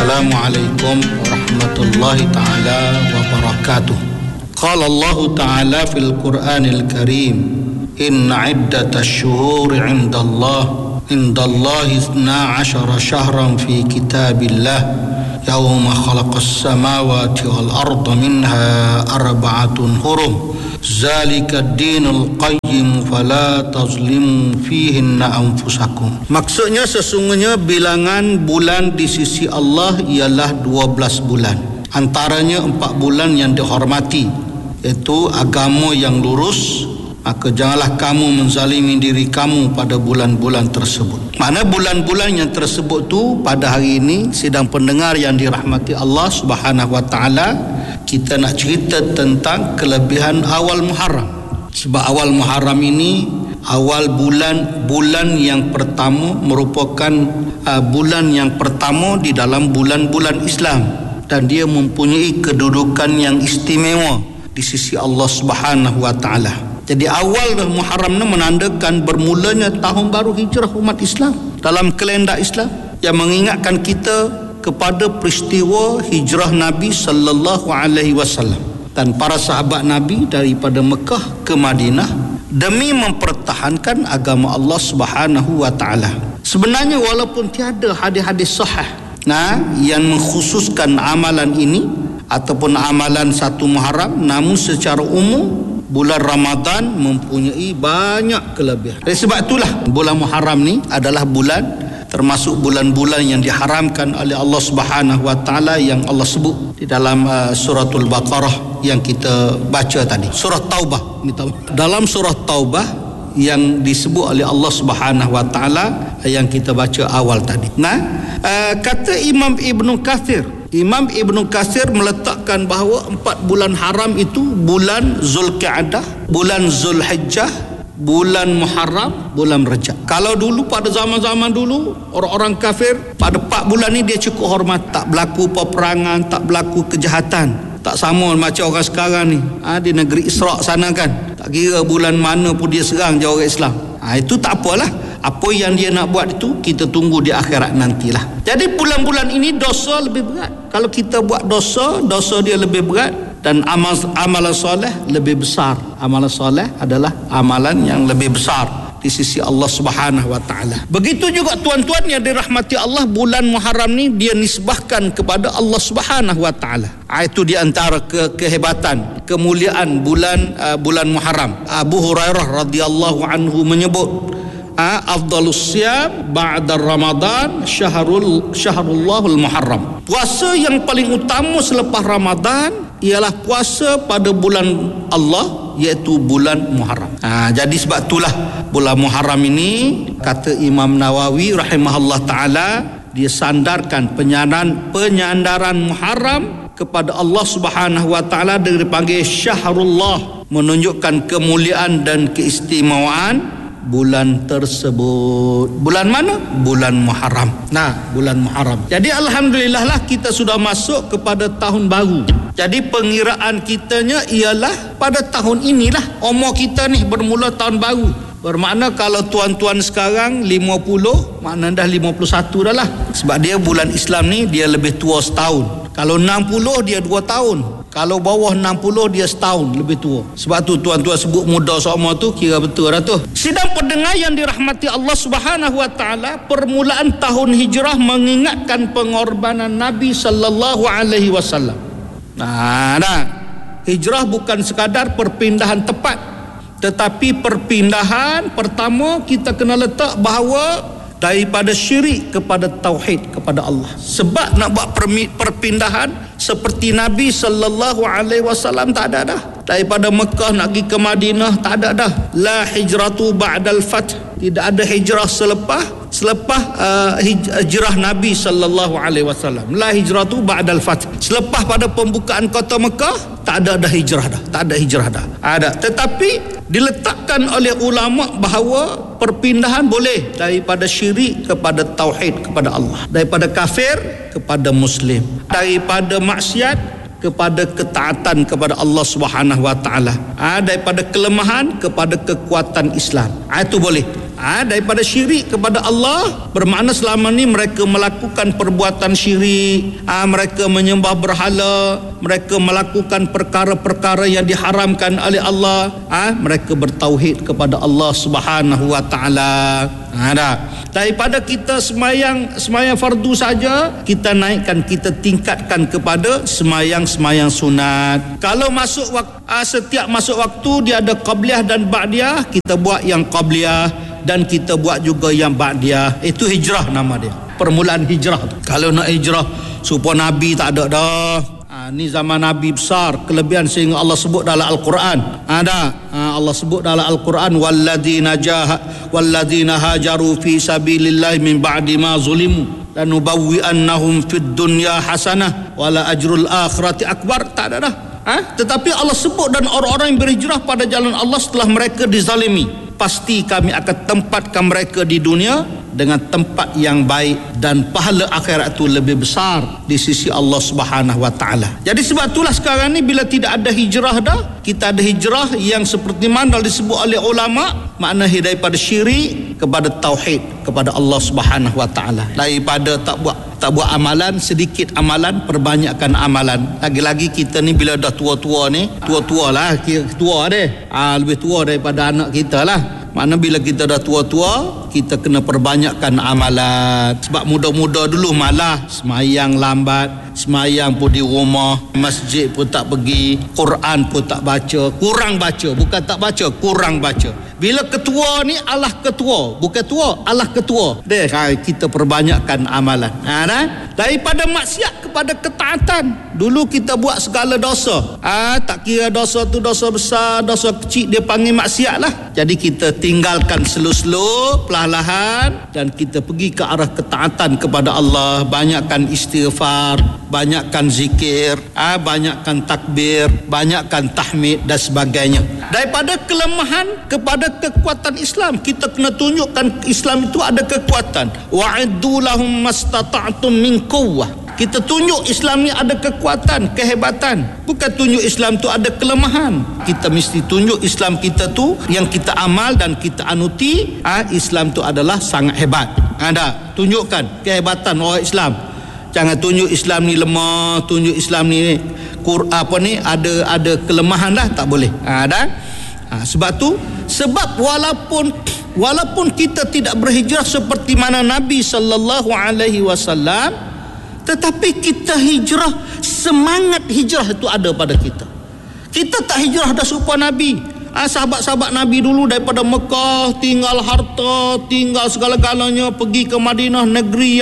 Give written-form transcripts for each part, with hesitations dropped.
Assalamualaikum warahmatullahi ta'ala wabarakatuh. Qala Allah ta'ala fil Qur'anil Karim, inna iddatash shuhuri 'indallahi 12 syahran fi kitabillah yawma khalaqas samawati wal arda minha arba'atun hurum zalika ad-dinul qayyim fala tazlimu fihinna anfusakum. Maksudnya sesungguhnya bilangan bulan di sisi Allah ialah 12 bulan. Antaranya 4 bulan yang dihormati, iaitu agama yang lurus. Maka janganlah kamu menzalimi diri kamu pada bulan-bulan tersebut. Mana bulan-bulan yang tersebut tu pada hari ini, sidang pendengar yang dirahmati Allah Subhanahu wa taala, kita nak cerita tentang kelebihan awal Muharram. Sebab awal Muharram ini awal bulan yang pertama, merupakan bulan yang pertama di dalam bulan-bulan Islam, dan dia mempunyai kedudukan yang istimewa di sisi Allah Subhanahu wa taala. Jadi awal Muharram ni menandakan bermulanya tahun baru hijrah umat Islam dalam kalender Islam, yang mengingatkan kita kepada peristiwa hijrah Nabi sallallahu alaihi wasallam dan para sahabat Nabi daripada Mekah ke Madinah demi mempertahankan agama Allah Subhanahu wa taala. Sebenarnya walaupun tiada hadis-hadis sahih yang mengkhususkan amalan ini ataupun amalan 1 Muharram, namun secara umum bulan Ramadan mempunyai banyak kelebihan. Oleh sebab itulah bulan Muharram ni adalah bulan termasuk bulan-bulan yang diharamkan oleh Allah Subhanahu wa taala, yang Allah sebut di dalam suratul Baqarah yang kita baca tadi. Surah Taubah. Dalam surah Taubah yang disebut oleh Allah Subhanahu wa taala yang kita baca awal tadi. Kata Imam Ibn Katsir meletakkan bahawa 4 bulan haram itu bulan Zulqa'dah, bulan Zulhijjah, bulan Muharram, bulan Rajab. Kalau dulu pada zaman-zaman dulu orang-orang kafir pada 4 bulan ni dia cukup hormat, tak berlaku peperangan, tak berlaku kejahatan. Tak sama macam orang sekarang ni di negeri Isra' sana kan, tak kira bulan mana pun dia serang je orang Islam. Itu tak apalah. Apa yang dia nak buat itu kita tunggu di akhirat nantilah. Jadi bulan-bulan ini dosa lebih berat. Kalau kita buat dosa dia lebih berat, dan amalan soleh lebih besar. Amalan soleh adalah amalan yang lebih besar di sisi Allah Subhanahu wa taala. Begitu juga tuan-tuan yang dirahmati Allah, bulan Muharram ni dia nisbahkan kepada Allah Subhanahu wa taala. Itu di antara kehebatan, kemuliaan bulan Muharram. Abu Hurairah radhiyallahu anhu menyebut, afdalus siyam ba'da Ramadan syahrul Muharram. Puasa yang paling utama selepas Ramadan ialah puasa pada bulan Allah, iaitu bulan Muharram. Jadi sebab itulah bulan Muharram ini, kata Imam Nawawi rahimahullah taala, dia sandarkan penyandaran Muharram kepada Allah Subhanahu wa taala dengan dipanggil Syahrullah, menunjukkan kemuliaan dan keistimewaan bulan tersebut. Bulan mana? Bulan Muharram. Bulan Muharram. Jadi alhamdulillah lah kita sudah masuk kepada tahun baru. Jadi pengiraan kitanya ialah pada tahun inilah umur kita ni bermula tahun baru. Bermakna kalau tuan-tuan sekarang 50, makna dah 51 dah lah. Sebab dia bulan Islam ni dia lebih tua setahun. Kalau 60 dia 2 tahun. Kalau bawah 60 dia setahun lebih tua. Sebab tu tuan-tuan sebut muda seumur tu kira betul dah tu. Sidang pendengar yang dirahmati Allah Subhanahu wa taala, permulaan tahun hijrah mengingatkan pengorbanan Nabi sallallahu alaihi wasallam. Hijrah bukan sekadar perpindahan tempat, tetapi perpindahan pertama kita kena letak bahawa daripada syirik kepada tauhid kepada Allah. Sebab nak buat perpindahan seperti Nabi sallallahu alaihi wasallam tak ada dah. Daripada Mekah nak pergi ke Madinah tak ada dah. La hijratu ba'dal fath. Tidak ada hijrah selepas hijrah Nabi sallallahu alaihi wasallam. La hijratu ba'dal fath. Selepas pada pembukaan kota Mekah tak ada dah hijrah dah. Tak ada hijrah dah. Ada. Tetapi diletakkan oleh ulama bahawa perpindahan boleh daripada syirik kepada tauhid kepada Allah, daripada kafir kepada muslim, daripada maksiat kepada ketaatan kepada Allah Subhanahu wa taala, daripada kelemahan kepada kekuatan Islam. Itu boleh. daripada syirik kepada Allah, bermakna selama ni mereka melakukan perbuatan syirik, mereka menyembah berhala, mereka melakukan perkara-perkara yang diharamkan oleh Allah, mereka bertauhid kepada Allah Subhanahu wa taala. Daripada kita semayang fardu saja, kita naikkan, kita tingkatkan kepada semayang sunat. Kalau masuk waktu, setiap masuk waktu dia ada qabliyah dan ba'diyah, kita buat yang qabliyah dan kita buat juga yang ba'diyah. Itu hijrah nama dia, permulaan hijrah. Kalau nak hijrah supaya Nabi tak ada dah. Ni zaman Nabi besar, kelebihan sehingga Allah sebut dalam Al-Quran. Allah sebut dalam Al-Quran, walladzina hajaru fi sabilillahi min ba'di ma zulimu lanubawwi'annahum fid dunya hasanah wala ajrul akhirati akbar. Tak ada dah. Tetapi Allah sebut, dan orang-orang yang berhijrah pada jalan Allah setelah mereka dizalimi, pasti kami akan tempatkan mereka di dunia dengan tempat yang baik, dan pahala akhirat itu lebih besar di sisi Allah Subhanahu wa taala. Jadi sebab itulah sekarang ni bila tidak ada hijrah dah, kita ada hijrah yang seperti mana disebut oleh ulama, makna daripada syirik kepada tauhid kepada Allah Subhanahu wa taala. Daripada tak buat amalan, sedikit amalan, perbanyakkan amalan. Lagi-lagi kita ni bila dah tua-tua ni, tua-tua lah, tua deh, lebih tua daripada anak kita lah. Makna bila kita dah tua-tua, kita kena perbanyakkan amalan. Sebab muda-muda dulu malah semayang lambat, semayang pun di rumah, masjid pun tak pergi, Quran pun tak baca, kurang baca, bukan tak baca, kurang baca. Bila ketua ni Allah ketua, bukan tua, Allah ketua. Kita perbanyakkan amalan. Daripada maksiat kepada ketaatan. Dulu kita buat segala dosa. Tak kira dosa tu dosa besar, dosa kecil, dia panggil maksiat lah. Jadi kita tinggalkan slow-slow, perlahan, dan kita pergi ke arah ketaatan kepada Allah. Banyakkan istighfar, banyakkan zikir, banyakkan takbir, banyakkan tahmid dan sebagainya. Daripada kelemahan kepada kekuatan Islam, kita kena tunjukkan Islam itu ada kekuatan. Wa'iddu lahum mastata'tum min quwwah. Kita tunjuk Islam ni ada kekuatan, kehebatan. Bukan tunjuk Islam tu ada kelemahan. Kita mesti tunjuk Islam kita tu yang kita amal dan kita anuti, Islam tu adalah sangat hebat. Tunjukkan kehebatan orang Islam. Jangan tunjuk Islam ni lemah, tunjuk Islam ni ada kelemahan lah, tak boleh. Sebab walaupun kita tidak berhijrah seperti mana Nabi sallallahu alaihi wasallam, tetapi kita hijrah, semangat hijrah itu ada pada kita. Kita tak hijrah dah serupa Nabi. Sahabat-sahabat Nabi dulu daripada Mekah, tinggal harta, tinggal segala-galanya, pergi ke Madinah, negeri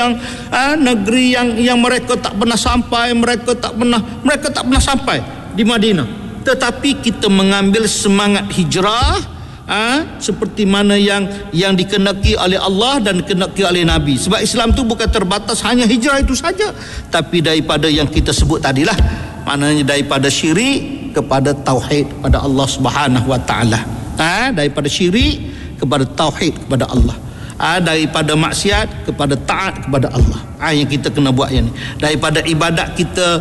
yang mereka tak pernah sampai, mereka tak pernah sampai di Madinah. Tetapi kita mengambil semangat hijrah seperti mana yang dikenaki oleh Allah dan dikenaki oleh Nabi. Sebab Islam tu bukan terbatas hanya hijrah itu saja, tapi daripada yang kita sebut tadilah, maknanya daripada syirik kepada tauhid kepada Allah Subhanahu wa taala. Daripada syirik kepada tauhid kepada Allah. Daripada maksiat kepada taat kepada Allah. Yang kita kena buat yang ni. Daripada ibadat kita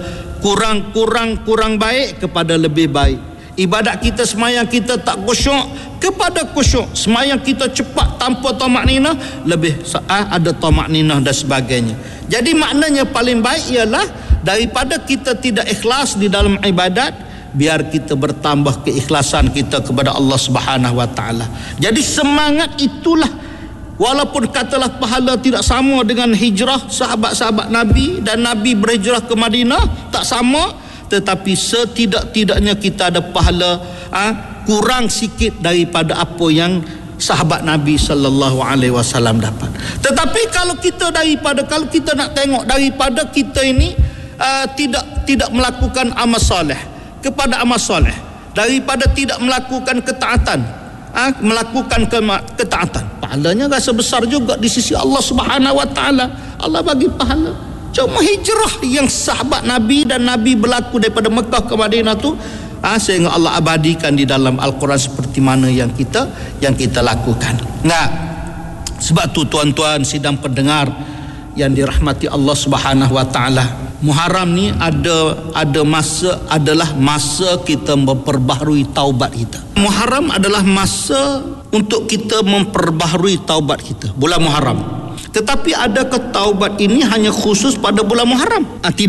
kurang baik kepada lebih baik. Ibadat kita, semayang kita tak khusyuk kepada khusyuk. Semayang kita cepat tanpa tamakninah, lebih ada tamakninah dan sebagainya. Jadi maknanya paling baik ialah daripada kita tidak ikhlas di dalam ibadat, biar kita bertambah keikhlasan kita kepada Allah Subhanahu wa taala. Jadi semangat itulah, walaupun katalah pahala tidak sama dengan hijrah sahabat-sahabat Nabi, dan Nabi berhijrah ke Madinah tak sama, tetapi setidak-tidaknya kita ada pahala kurang sikit daripada apa yang sahabat Nabi sallallahu alaihi wasallam dapat. Tetapi kalau kita nak tengok daripada kita ini tidak melakukan amal soleh kepada amal soleh, daripada tidak melakukan ketaatan, melakukan ketaatan, pahalanya rasa besar juga di sisi Allah Subhanahu wa taala. Allah bagi pahala. Cuma hijrah yang sahabat Nabi dan Nabi berlaku daripada Mekah ke Madinah tu, sehingga Allah abadikan di dalam Al-Quran seperti mana yang kita lakukan. Sebab tu tuan-tuan sidang pendengar yang dirahmati Allah Subhanahu wa taala, Muharram ni ada masa, adalah masa kita memperbaharui taubat kita. Muharram adalah masa untuk kita memperbaharui taubat kita, bulan Muharram. Tetapi adakah taubat ini hanya khusus pada bulan Muharram?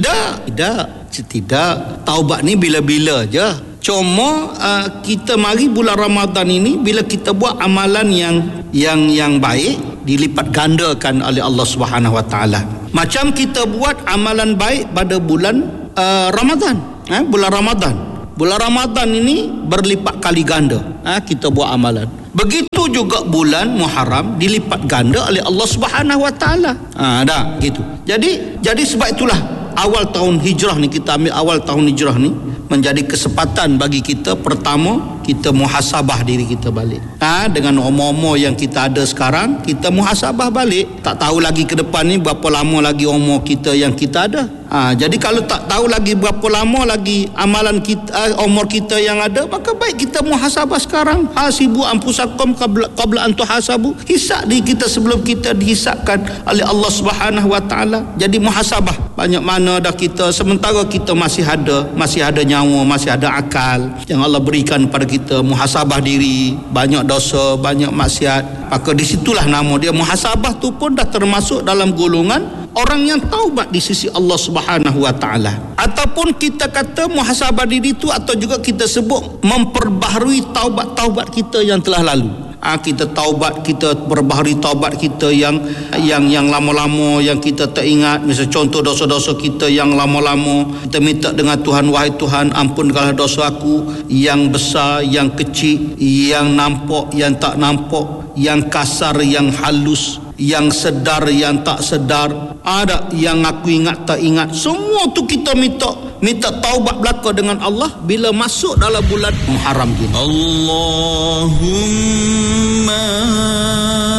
Tidak. Taubat ni bila-bila je. Cuma kita mari bulan Ramadan ini, bila kita buat amalan yang baik, dilipat gandakan oleh Allah Subhanahu Wa Taala. Macam kita buat amalan baik pada bulan Ramadan, bulan Ramadan. Bulan Ramadan ini berlipat kali ganda kita buat amalan. Begitu juga bulan Muharram dilipat ganda oleh Allah Subhanahu Wa Taala. Dah gitu. Jadi sebab itulah awal tahun hijrah ni, kita ambil awal tahun hijrah ni menjadi kesempatan bagi kita. Pertama, kita muhasabah diri kita balik. Dengan umur yang kita ada sekarang, kita muhasabah balik. Tak tahu lagi ke depan ni berapa lama lagi umur kita yang kita ada. Jadi kalau tak tahu lagi berapa lama lagi amalan kita, umur kita yang ada, maka baik kita muhasabah sekarang. Hasibu anfusakum qabla an tuhasabu. Hisab diri kita sebelum kita dihisabkan oleh Allah Subhanahu Wa Taala. Jadi muhasabah, banyak mana dah kita, sementara kita masih ada nyawa, masih ada akal yang Allah berikan pada kita, muhasabah diri, banyak dosa, banyak maksiat, maka disitulah nama dia muhasabah tu pun dah termasuk dalam golongan orang yang taubat di sisi Allah Subhanahu Wa Taala. Ataupun kita kata muhasabah diri tu, atau juga kita sebut memperbaharui taubat kita yang telah lalu. Kita taubat, kita perbaharui taubat kita yang lama-lama, yang kita tak ingat. Misal contoh dosa-dosa kita yang lama-lama, kita minta dengan Tuhan, wahai Tuhan, ampunkanlah dosa aku, yang besar, yang kecil, yang nampak, yang tak nampak, yang kasar, yang halus, yang sedar, yang tak sedar, ada yang aku ingat tak ingat. Semua tu kita minta taubat belaka dengan Allah bila masuk dalam bulan Muharram ini. Allahumma